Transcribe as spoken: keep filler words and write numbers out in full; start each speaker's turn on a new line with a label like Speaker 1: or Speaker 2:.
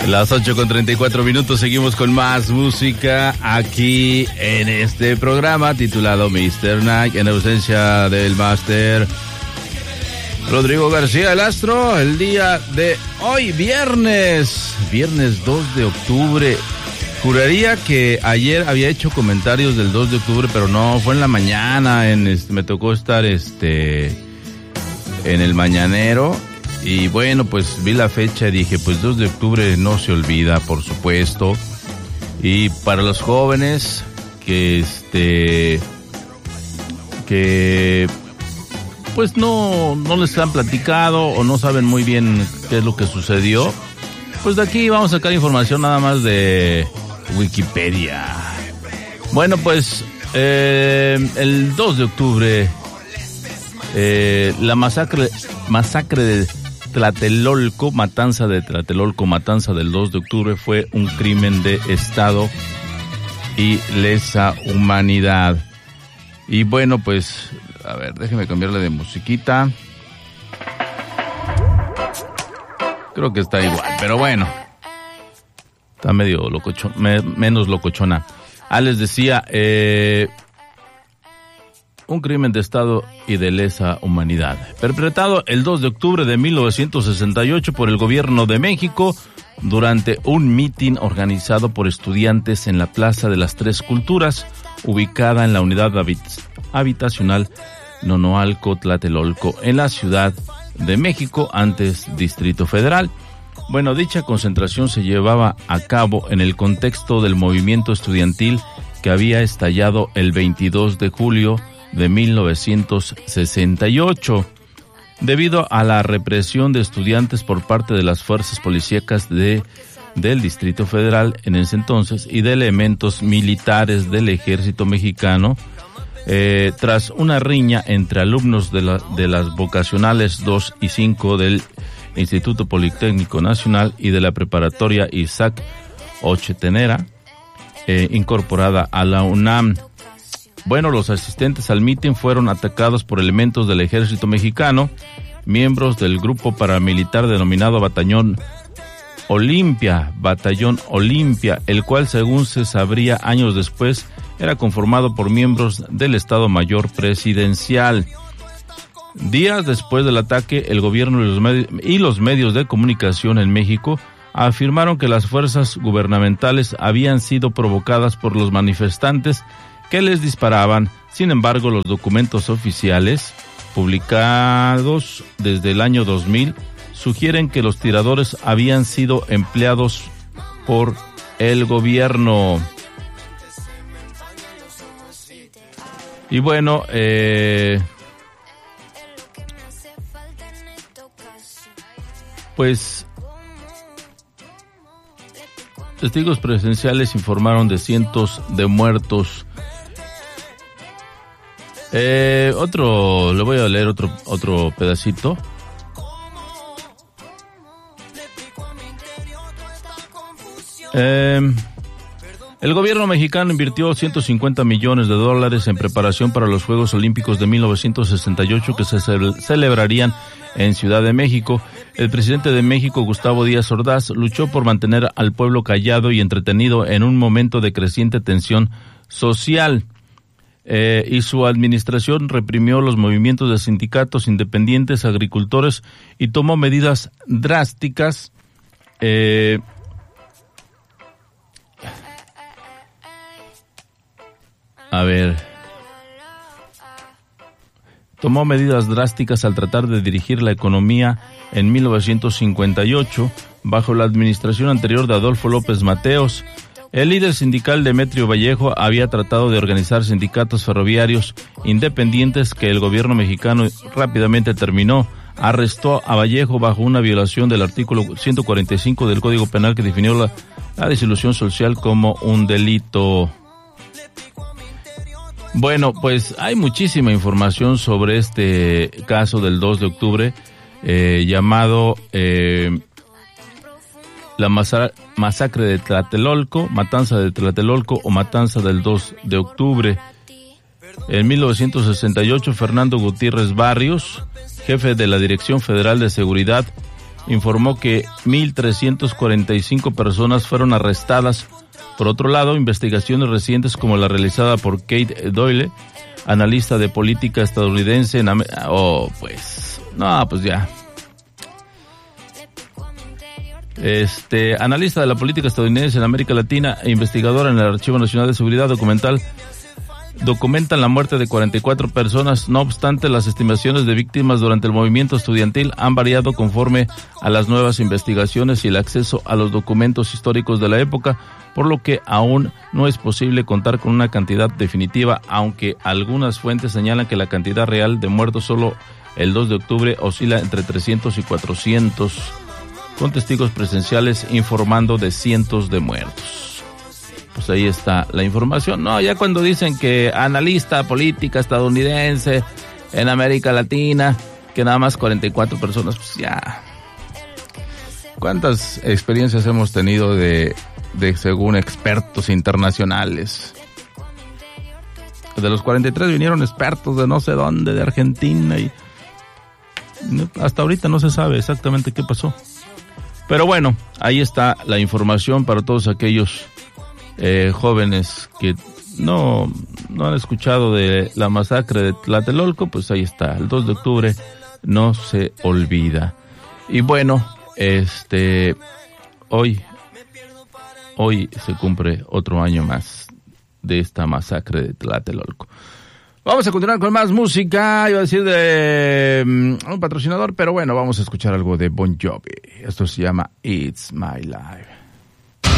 Speaker 1: Las ocho con treinta y cuatro minutos, seguimos con más música aquí en este programa titulado mister Night, en ausencia del máster Rodrigo García el Astro. El día de hoy, viernes, viernes dos de octubre. Juraría que ayer había hecho comentarios del dos de octubre, pero no, fue en la mañana, en este, me tocó estar este en el mañanero. Y bueno, pues vi la fecha y dije, pues dos de octubre no se olvida, por supuesto. Y para los jóvenes que este que pues no, no les han platicado o no saben muy bien qué es lo que sucedió, pues de aquí vamos a sacar información nada más de Wikipedia. Bueno, pues eh, el dos de octubre, eh, la masacre, masacre de Tlatelolco, matanza de Tlatelolco, matanza del dos de octubre, fue un crimen de Estado y lesa humanidad. Y bueno, pues, a ver, déjeme cambiarle de musiquita. Creo que está igual, pero bueno. Está medio locochón, me, menos locochona. Ah, les decía, eh... un crimen de Estado y de lesa humanidad, perpetrado el dos de octubre de mil novecientos sesenta y ocho por el gobierno de México durante un mitin organizado por estudiantes en la Plaza de las Tres Culturas, ubicada en la unidad habit- habitacional Nonoalco, Tlatelolco, en la Ciudad de México, antes Distrito Federal. Bueno, dicha concentración se llevaba a cabo en el contexto del movimiento estudiantil que había estallado el veintidós de julio de mil novecientos sesenta y ocho, debido a la represión de estudiantes por parte de las fuerzas policíacas de, del Distrito Federal en ese entonces y de elementos militares del ejército mexicano, eh, tras una riña entre alumnos de, la, de las vocacionales dos y cinco del Instituto Politécnico Nacional y de la preparatoria Isaac Ochetenera, eh, incorporada a la UNAM. Bueno, los asistentes al mitin fueron atacados por elementos del ejército mexicano, miembros del grupo paramilitar denominado Batallón Olimpia, Batallón Olimpia, el cual, según se sabría años después, era conformado por miembros del Estado Mayor Presidencial. Días después del ataque, el gobierno y los, med- y los medios de comunicación en México afirmaron que las fuerzas gubernamentales habían sido provocadas por los manifestantes que les disparaban. Sin embargo, los documentos oficiales publicados desde el año dos mil sugieren que los tiradores habían sido empleados por el gobierno. Y bueno, eh, pues testigos presenciales informaron de cientos de muertos. Eh, otro, le voy a leer otro, otro pedacito. Eh, el gobierno mexicano invirtió ciento cincuenta millones de dólares en preparación para los Juegos Olímpicos de mil novecientos sesenta y ocho que se ce- celebrarían en Ciudad de México. El presidente de México, Gustavo Díaz Ordaz, luchó por mantener al pueblo callado y entretenido en un momento de creciente tensión social. Eh, y su administración reprimió los movimientos de sindicatos independientes, agricultores, y tomó medidas drásticas eh, a ver tomó medidas drásticas al tratar de dirigir la economía en mil novecientos cincuenta y ocho bajo la administración anterior de Adolfo López Mateos. El líder sindical Demetrio Vallejo había tratado de organizar sindicatos ferroviarios independientes que el gobierno mexicano rápidamente terminó. Arrestó a Vallejo bajo una violación del artículo ciento cuarenta y cinco del Código Penal que definió la, la disolución social como un delito. Bueno, pues hay muchísima información sobre este caso del dos de octubre, eh, llamado eh, la masa- masacre de Tlatelolco, matanza de Tlatelolco o matanza del dos de octubre. En mil novecientos sesenta y ocho, Fernando Gutiérrez Barrios, jefe de la Dirección Federal de Seguridad informó que mil trescientas cuarenta y cinco personas fueron arrestadas. Por otro lado, investigaciones recientes como la realizada por Kate Doyle, analista de política estadounidense en América... Oh, pues... No, pues ya... Este, analista de la política estadounidense en América Latina e investigadora en el Archivo Nacional de Seguridad Documental, documentan la muerte de cuarenta y cuatro personas. No obstante, las estimaciones de víctimas durante el movimiento estudiantil han variado conforme a las nuevas investigaciones y el acceso a los documentos históricos de la época, por lo que aún no es posible contar con una cantidad definitiva, aunque algunas fuentes señalan que la cantidad real de muertos solo el dos de octubre oscila entre trescientos y cuatrocientos, con testigos presenciales informando de cientos de muertos. Pues ahí está la información. No, ya cuando dicen que analista política estadounidense en América Latina, que nada más cuarenta y cuatro personas, pues ya. ¿Cuántas experiencias hemos tenido de, de según expertos internacionales? De los cuarenta y tres vinieron expertos de no sé dónde, de Argentina, y hasta ahorita no se sabe exactamente qué pasó. Pero bueno, ahí está la información para todos aquellos eh, jóvenes que no, no han escuchado de la masacre de Tlatelolco. Pues ahí está, el dos de octubre no se olvida. Y bueno, este hoy, hoy se cumple otro año más de esta masacre de Tlatelolco. Vamos a continuar con más música, iba a decir de um, un patrocinador, pero bueno, vamos a escuchar algo de Bon Jovi. Esto se llama It's My Life.